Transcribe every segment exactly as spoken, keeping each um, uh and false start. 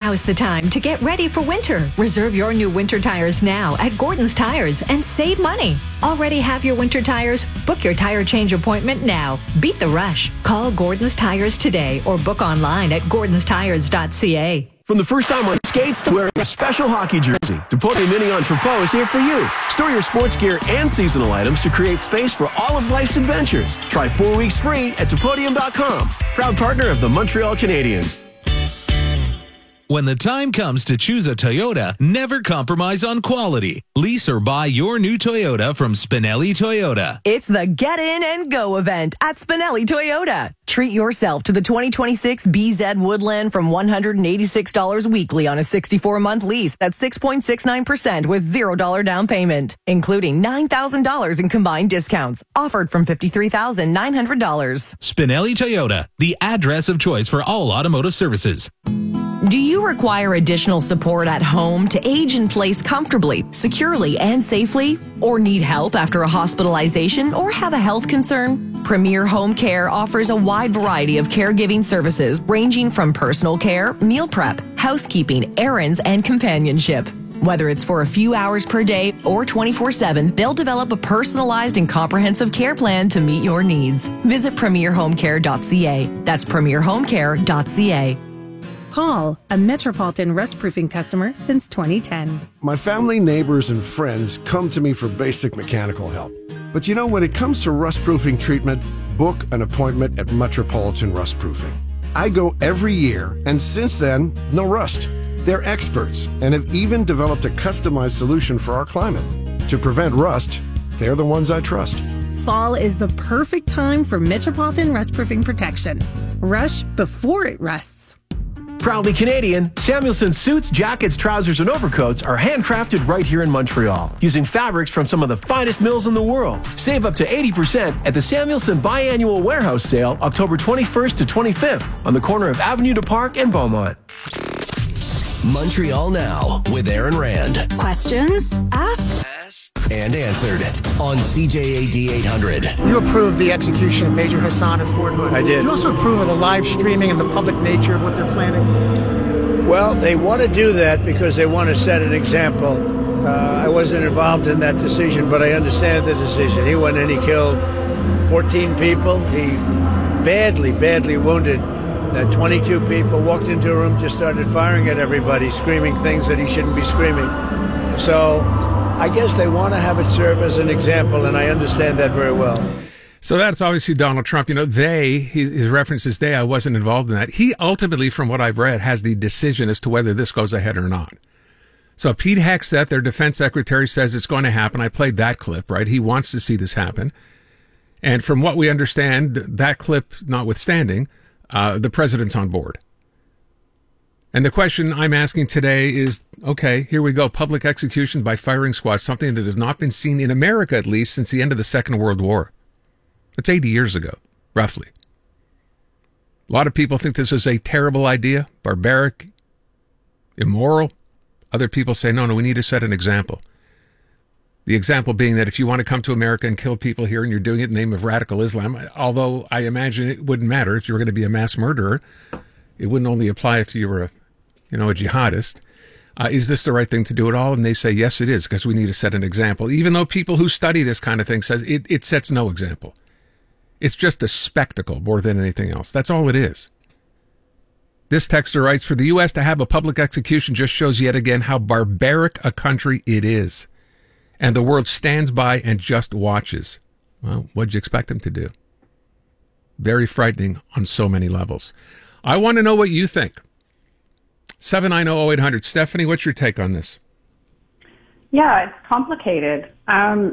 Now's the time to get ready for winter. Reserve your new winter tires now at Gordon's Tires and save money. Already have your winter tires? Book your tire change appointment now. Beat the rush. Call Gordon's Tires today or book online at gordons tires dot c a. From the first time on skates to wearing a special hockey jersey, Depote Mini Entrepot is here for you. Store your sports gear and seasonal items to create space for all of life's adventures. Try four weeks free at Depodium dot com. Proud partner of the Montreal Canadiens. When the time comes to choose a Toyota, never compromise on quality. Lease or buy your new Toyota from Spinelli Toyota. It's the Get In and Go event at Spinelli Toyota. Treat yourself to the twenty twenty-six B Z Woodland from one hundred eighty-six dollars weekly on a sixty-four month lease at six point six nine percent with zero dollars down payment, including nine thousand dollars in combined discounts. Offered from fifty-three thousand nine hundred dollars. Spinelli Toyota, the address of choice for all automotive services. Do you require additional support at home to age in place comfortably, securely, and safely? Or need help after a hospitalization or have a health concern? Premier Home Care offers a wide variety of caregiving services ranging from personal care, meal prep, housekeeping, errands, and companionship. Whether it's for a few hours per day or twenty-four seven, they'll develop a personalized and comprehensive care plan to meet your needs. Visit premier home care dot c a. That's premier home care dot c a. Paul, a Metropolitan Rust Proofing customer since twenty ten. My family, neighbors, and friends come to me for basic mechanical help. But you know, when it comes to rust proofing treatment, book an appointment at Metropolitan Rust Proofing. I go every year, and since then, no rust. They're experts and have even developed a customized solution for our climate. To prevent rust, they're the ones I trust. Fall is the perfect time for Metropolitan Rust Proofing protection. Rush before it rusts. Proudly Canadian, Samuelson suits, jackets, trousers, and overcoats are handcrafted right here in Montreal, using fabrics from some of the finest mills in the world. Save up to eighty percent at the Samuelson Biannual Warehouse Sale, October twenty-first to twenty-fifth, on the corner of Avenue du Parc and Beaumont. Montreal Now with Aaron Rand. Questions asked and answered on C J A D eight hundred. You approved the execution of Major Hassan at Fort Hood. I did. You also approve of the live streaming and the public nature of what they're planning? Well, they want to do that because they want to set an example. Uh, I wasn't involved in that decision, but I understand the decision. He went in, he killed fourteen people. He badly, badly wounded uh, twenty-two people, walked into a room, just started firing at everybody, screaming things that he shouldn't be screaming. So I guess they want to have it serve as an example, and I understand that very well. So that's obviously Donald Trump. You know, they, his, his reference is they, I wasn't involved in that. He ultimately, from what I've read, has the decision as to whether this goes ahead or not. So Pete Hegseth, their defense secretary, says it's going to happen. I played that clip, right? He wants to see this happen. And from what we understand, that clip notwithstanding, uh, the president's on board. And the question I'm asking today is, okay, here we go. Public executions by firing squad, something that has not been seen in America, at least, since the end of the Second World War. That's eighty years ago, roughly. A lot of people think this is a terrible idea, barbaric, immoral. Other people say, no, no, we need to set an example. The example being that if you want to come to America and kill people here and you're doing it in the name of radical Islam, although I imagine it wouldn't matter if you were going to be a mass murderer, it wouldn't only apply if you were a you know, a jihadist. Uh, is this the right thing to do at all? And they say, yes, it is, because we need to set an example. Even though people who study this kind of thing says it, it sets no example. It's just a spectacle more than anything else. That's all it is. This texter writes, for the U S to have a public execution just shows yet again how barbaric a country it is. And the world stands by and just watches. Well, what'd you expect them to do? Very frightening on so many levels. I want to know what you think. seven nine zero zero eight hundred. Stephanie, what's your take on this? Yeah, it's complicated. Um,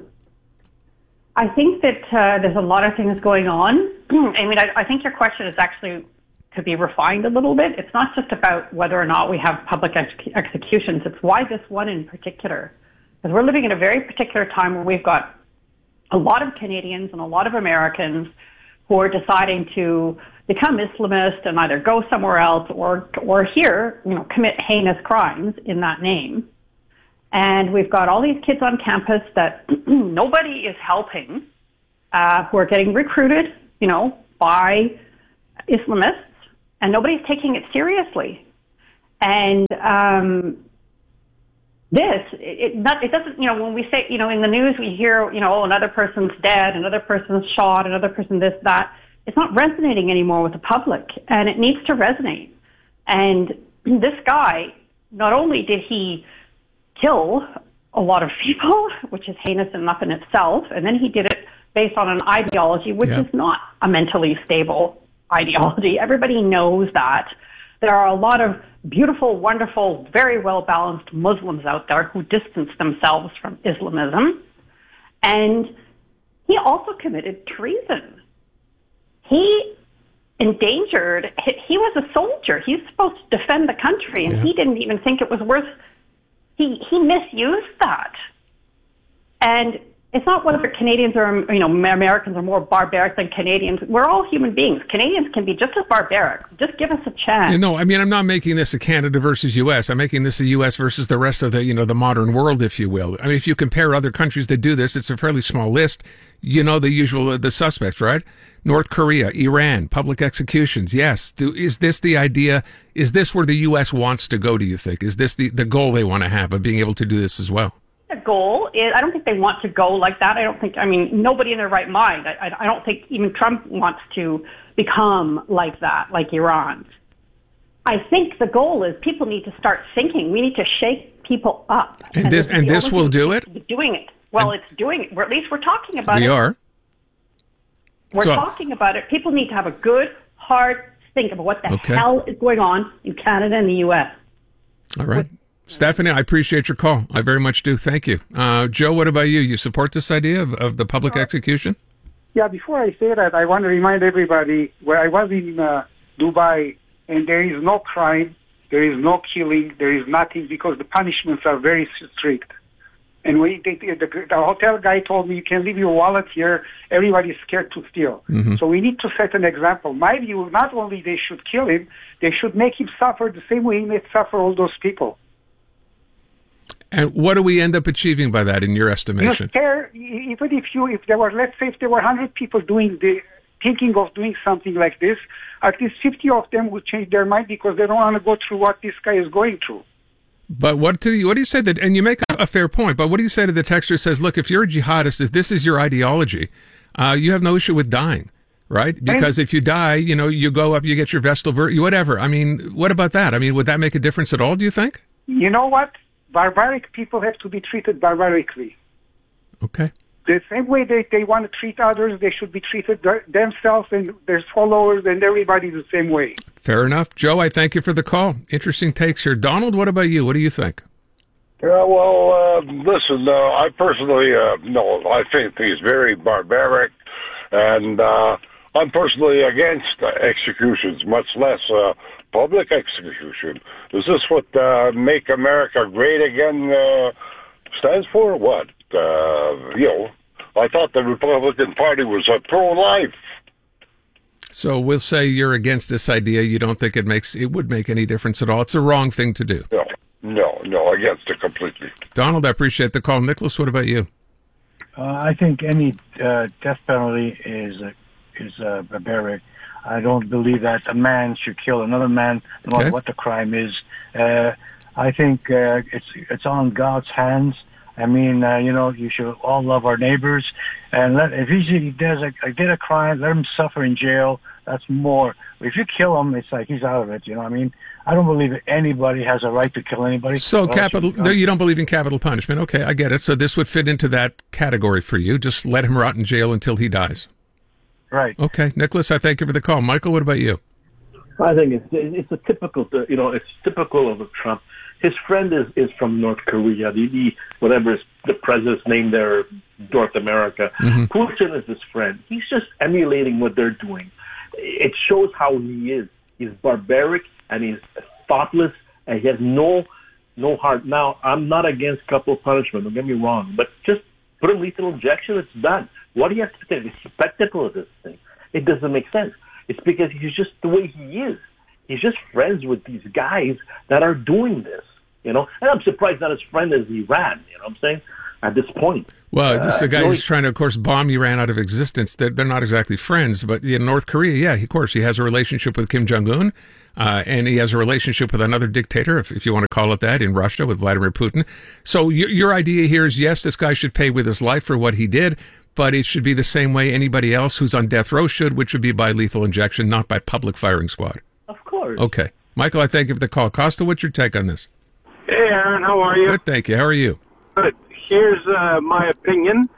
I think that uh, there's a lot of things going on. I mean, I, I think your question is actually to be refined a little bit. It's not just about whether or not we have public ex- executions. It's why this one in particular. Because we're living in a very particular time where we've got a lot of Canadians and a lot of Americans who are deciding to become Islamist and either go somewhere else or or here, you know, commit heinous crimes in that name. And we've got all these kids on campus that nobody is helping, uh, who are getting recruited, you know, by Islamists, and nobody's taking it seriously. And um, this, it, it, not, it doesn't, you know, when we say, you know, in the news we hear, you know, oh, another person's dead, another person's shot, another person this, that. It's not resonating anymore with the public, and it needs to resonate. And this guy, not only did he kill a lot of people, which is heinous enough in itself, and then he did it based on an ideology which yeah. is not a mentally stable ideology. Everybody knows that. There are a lot of beautiful, wonderful, very well-balanced Muslims out there who distance themselves from Islamism. And he also committed treason. He endangered, he was a soldier. He's supposed to defend the country, and yeah. he didn't even think it was worth, he, he misused that. And it's not whether Canadians or, you know, Americans are more barbaric than Canadians. We're all human beings. Canadians can be just as barbaric. Just give us a chance. You know, I mean, I'm not making this a Canada versus U S. I'm making this a U S versus the rest of the, you know, the modern world, if you will. I mean, if you compare other countries that do this, it's a fairly small list. You know, the usual, uh, the suspects, right? North Korea, Iran, public executions. Yes. Do, is this the idea? Is this where the U S wants to go, do you think? Is this the, the goal they want to have of being able to do this as well? The goal is, I don't think they want to go like that. I don't think, I mean, nobody in their right mind. I, I don't think even Trump wants to become like that, like Iran. I think the goal is people need to start thinking. We need to shake people up. And, and this, and this will do it? Doing it. Well, and it's doing it. Or at least we're talking about we it. We are. We're so, talking about it. People need to have a good, hard think about what the okay. hell is going on in Canada and the U S. All right. With, Stephanie, I appreciate your call. I very much do. Thank you. Uh, Joe, what about you? You support this idea of, of the public uh, execution? Yeah, before I say that, I want to remind everybody where I was in uh, Dubai, and there is no crime, there is no killing, there is nothing, because the punishments are very strict. And when they, the, the hotel guy told me, you can leave your wallet here, everybody is scared to steal. Mm-hmm. So we need to set an example. My view, not only they should kill him, they should make him suffer the same way he made suffer all those people. And what do we end up achieving by that, in your estimation? You scare, even if you, if there were, let's say, if there were one hundred people doing the, thinking of doing something like this, at least fifty of them would change their mind because they don't want to go through what this guy is going through. But what to what do you say that? And you make a, a fair point. But what do you say to the texter who says, "Look, if you're a jihadist, if this is your ideology, uh, you have no issue with dying, right? Because and, if you die, you know, you go up, you get your Vestal, whatever. I mean, what about that? I mean, would that make a difference at all? Do you think? You know what? Barbaric people have to be treated barbarically. Okay. The same way they, they want to treat others, they should be treated themselves and their followers and everybody the same way. Fair enough. Joe, I thank you for the call. Interesting takes here. Donald, what about you? What do you think? Yeah, well, uh, listen, uh, I personally, uh, no, I think he's very barbaric, and uh, I'm personally against uh, executions, much less uh, public execution. Is this what uh, Make America Great Again uh, stands for? What? Uh, you know, I thought the Republican Party was uh, pro-life. So we'll say you're against this idea. You don't think it makes it would make any difference at all. It's a wrong thing to do. No, no, no, against it completely. Donald, I appreciate the call. Nicholas, what about you? Uh, I think any uh, death penalty is uh, is uh, barbaric. I don't believe that a man should kill another man, no matter okay. what the crime is. Uh, I think uh, it's it's on God's hands. I mean, uh, you know, you should all love our neighbors, and let, if he, he does a, did a crime, let him suffer in jail. That's more. If you kill him, it's like he's out of it. You know what I mean? I don't believe that anybody has a right to kill anybody. So capital, no, you don't believe in capital punishment. Okay, I get it. So this would fit into that category for you. Just let him rot in jail until he dies. Right. Okay, Nicholas, I thank you for the call. Michael, what about you? I think it's it's a typical, you know, it's typical of Trump. His friend is, is from North Korea. The, the whatever is the president's name there, North America. Mm-hmm. Putin is his friend. He's just emulating what they're doing. It shows how he is. He's barbaric and he's thoughtless and he has no no heart. Now, I'm not against capital punishment. Don't get me wrong, but just put a lethal injection. It's done. What do you have to take? The spectacle of this thing. It doesn't make sense. It's because he's just the way he is. He's just friends with these guys that are doing this, you know. And I'm surprised not his friend is Iran, you know what I'm saying, at this point. Well, this is uh, a guy you know, who's trying to, of course, bomb Iran out of existence. They're, they're not exactly friends, but in North Korea, yeah, of course, he has a relationship with Kim Jong-un. Uh, and he has a relationship with another dictator, if, if you want to call it that, in Russia with Vladimir Putin. So your, your idea here is, yes, this guy should pay with his life for what he did, but it should be the same way anybody else who's on death row should, which would be by lethal injection, not by public firing squad. Of course. Okay. Michael, I thank you for the call. Costa, what's your take on this? Hey, Aaron, how are you? Good, thank you. How are you? Good. Here's uh, my opinion.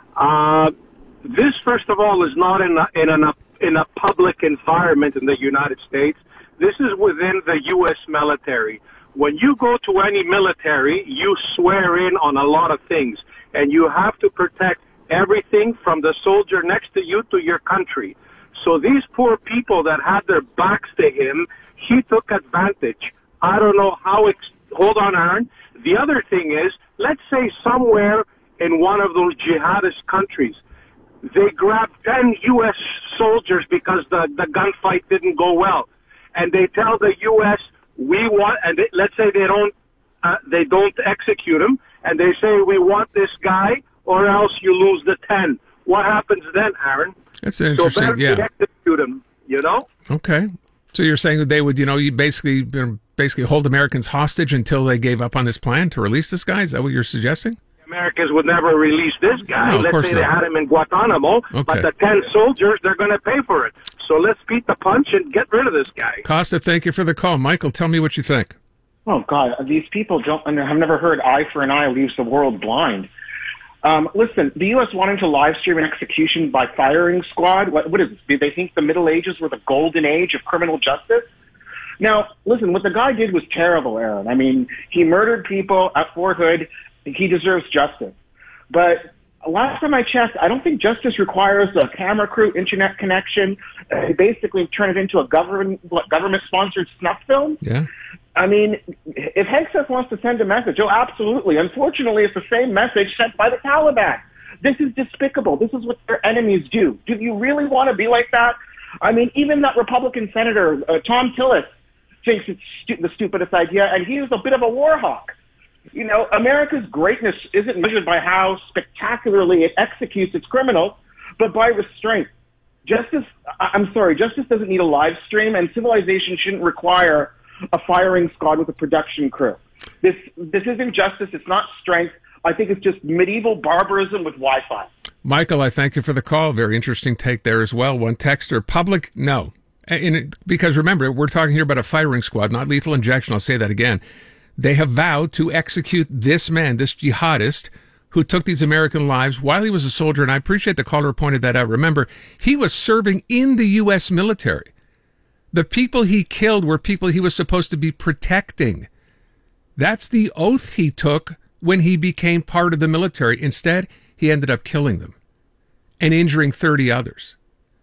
Uh, this, first of all, is not in a, in, a, in a public environment in the United States. This is within the U S military. When you go to any military, you swear in on a lot of things, and you have to protect everything from the soldier next to you to your country. So these poor people that had their backs to him, he took advantage. I don't know how... Ex- Hold on, Aaron. The other thing is, let's say somewhere in one of those jihadist countries, they grabbed ten U S soldiers because the, the gunfight didn't go well. And they tell the U S, we want, and they, let's say they don't, uh, they don't execute him, and they say, we want this guy, or else you lose the ten. What happens then, Aaron? That's interesting, so better yeah. execute him, you know? Okay. So you're saying that they would, you know, you basically, you know, basically hold Americans hostage until they gave up on this plan to release this guy? Is that what you're suggesting? Americans would never release this guy. No, of let's course say they not. had him in Guantanamo, Okay. but the ten soldiers, they're going to pay for it. So let's beat the punch and get rid of this guy. Costa, thank you for the call. Michael, tell me what you think. Oh, God, these people don't, and I've never heard eye for an eye leaves the world blind. Um, listen, the U S wanting to live stream an execution by firing squad, what, what is this? Do they think the Middle Ages were the golden age of criminal justice? Now, listen, what the guy did was terrible, Aaron. I mean, he murdered people at Fort Hood. He deserves justice. But last time I checked, I don't think justice requires a camera crew, internet connection, uh, basically turn it into a government, what, government-sponsored snuff film. Yeah. I mean, if Hegseth wants to send a message, oh, absolutely. Unfortunately, it's the same message sent by the Taliban. This is despicable. This is what their enemies do. Do you really want to be like that? I mean, even that Republican senator, uh, Tom Tillis, thinks it's stu- the stupidest idea, and he's a bit of a war hawk. You know, America's greatness isn't measured by how spectacularly it executes its criminals, but by restraint. Justice, I'm sorry, justice doesn't need a live stream, and civilization shouldn't require a firing squad with a production crew. This this isn't justice. It's not strength. I think it's just medieval barbarism with Wi-Fi. Michael, I thank you for the call. Very interesting take there as well. One texter, public, no. And it, because remember, we're talking here about a firing squad, not lethal injection. I'll say that again. They have vowed to execute this man, this jihadist, who took these American lives while he was a soldier. And I appreciate the caller pointed that out. Remember, he was serving in the U S military. The people he killed were people he was supposed to be protecting. That's the oath he took when he became part of the military. Instead, he ended up killing them and injuring thirty others.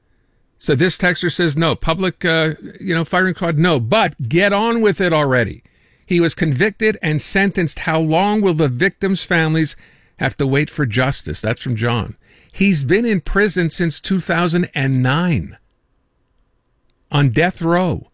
So this texter says, no, public, uh, you know, firing squad, no, but get on with it already. He was convicted and sentenced. How long will the victims' families have to wait for justice? That's from John. He's been in prison since two thousand nine on death row.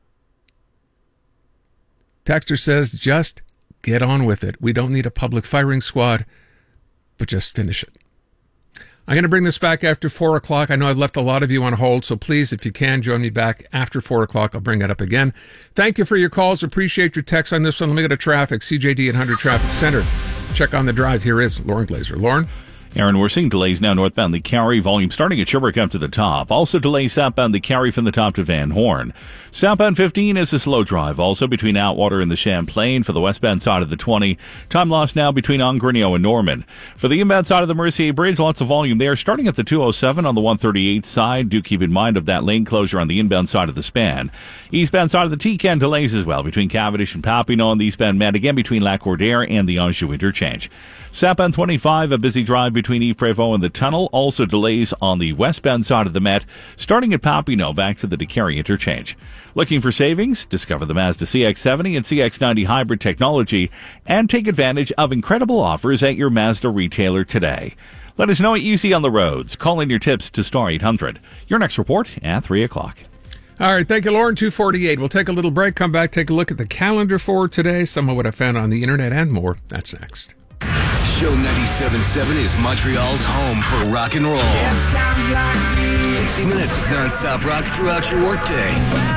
Texter says, just get on with it. We don't need a public firing squad, but just finish it. I'm going to bring this back after four o'clock. I know I've left a lot of you on hold, so please, if you can, join me back after four o'clock. I'll bring it up again. Thank you for your calls. Appreciate your texts on this one. Let me go to traffic. C J D eight hundred Traffic Center. Check on the drive. Here is Lauren Glazer. Lauren? Aaron, we're seeing delays now northbound the Cary, volume starting at Sherbrooke up to the top. Also delays southbound the Cary from the top to Van Horn. Southbound fifteen is a slow drive, also between Outwater and the Champlain for the westbound side of the twenty. Time lost now between Ongrenio and Norman. For the inbound side of the Mercier Bridge, lots of volume there, starting at the two oh seven on the one thirty-eight side. Do keep in mind of that lane closure on the inbound side of the span. Eastbound side of the T-Can delays as well between Cavendish and Papineau on the eastbound Met, again between Lac-Cordaire and the Anjou interchange. Southbound twenty-five, a busy drive between Yves Prévost and the tunnel. Also delays on the westbound side of the Met, starting at Papineau back to the DeCary interchange. Looking for savings? Discover the Mazda C X seventy and C X ninety hybrid technology and take advantage of incredible offers at your Mazda retailer today. Let us know what you see on the roads. Call in your tips to star eight hundred. Your next report at three o'clock. All right, thank you, Lauren. two forty-eight. We'll take a little break, come back, take a look at the calendar for today, some of what I found on the internet, and more. That's next. Show ninety-seven point seven is Montreal's home for rock and roll. sixty minutes of non-stop rock throughout your workday.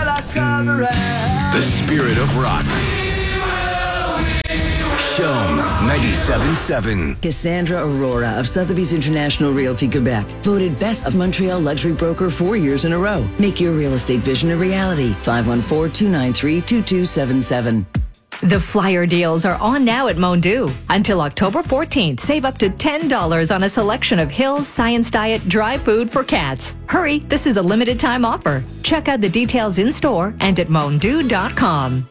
The spirit of rock. Show ninety-seven point seven. Cassandra Aurora of Sotheby's International Realty Quebec. Voted Best of Montreal Luxury Broker four years in a row. Make your real estate vision a reality. five one four, two nine three, two two seven seven. The flyer deals are on now at Mondu. Until October fourteenth, save up to ten dollars on a selection of Hills Science Diet dry food for cats. Hurry, this is a limited time offer. Check out the details in store and at mondu dot com.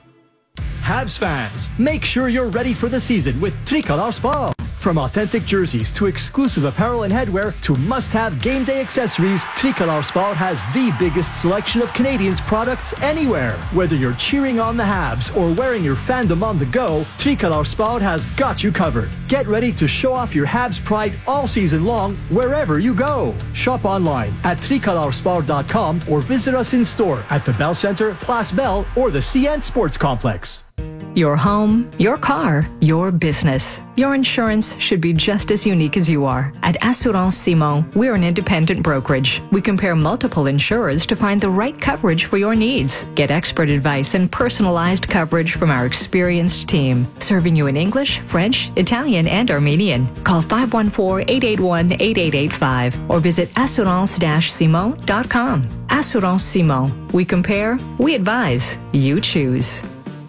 Habs fans, make sure you're ready for the season with Tricolor Sport. From authentic jerseys to exclusive apparel and headwear to must-have game day accessories, Tricolor Sport has the biggest selection of Canadians products anywhere. Whether you're cheering on the Habs or wearing your fandom on the go, Tricolor Sport has got you covered. Get ready to show off your Habs pride all season long wherever you go. Shop online at tricolor sport dot com or visit us in store at the Bell Center, Place Bell, or the C N Sports Complex. Your home, your car, your business. Your insurance should be just as unique as you are. At Assurance Simon, we're an independent brokerage. We compare multiple insurers to find the right coverage for your needs. Get expert advice and personalized coverage from our experienced team, serving you in English, French, Italian, and Armenian. Call five one four, eight eight one, eight eight eight five or visit assurance dash simon dot com. Assurance Simon. We compare, we advise, you choose.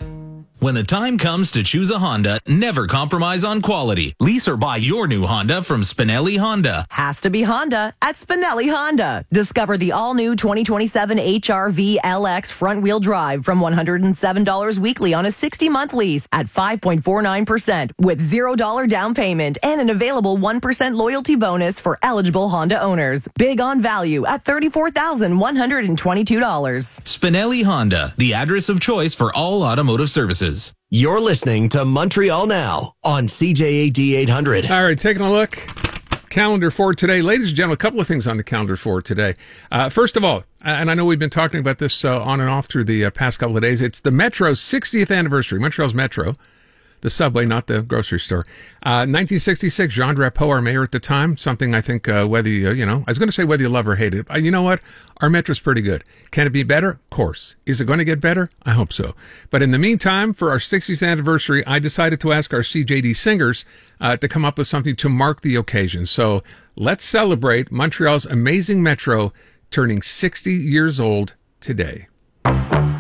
When the time comes to choose a Honda, never compromise on quality. Lease or buy your new Honda from Spinelli Honda. Has to be Honda at Spinelli Honda. Discover the all-new twenty twenty-seven H R V L X front-wheel drive from one hundred seven dollars weekly on a sixty-month lease at five point four nine percent with zero dollars down payment and an available one percent loyalty bonus for eligible Honda owners. Big on value at thirty-four thousand one hundred twenty-two dollars. Spinelli Honda, the address of choice for all automotive services. You're listening to Montreal Now on C J A D eight hundred. All right, taking a look. Calendar for today. Ladies and gentlemen, a couple of things on the calendar for today. Uh, first of all, and I know we've been talking about this uh, on and off through the uh, past couple of days, it's the Metro's sixtieth anniversary. Montreal's Metro. The subway, not the grocery store. Uh, nineteen sixty-six, Jean Drapeau, our mayor at the time. Something I think, uh, whether you, you know, I was going to say whether you love or hate it. Uh, you know what? Our Metro's pretty good. Can it be better? Of course. Is it going to get better? I hope so. But in the meantime, for our sixtieth anniversary, I decided to ask our C J D singers uh, to come up with something to mark the occasion. So let's celebrate Montreal's amazing Metro turning sixty years old today.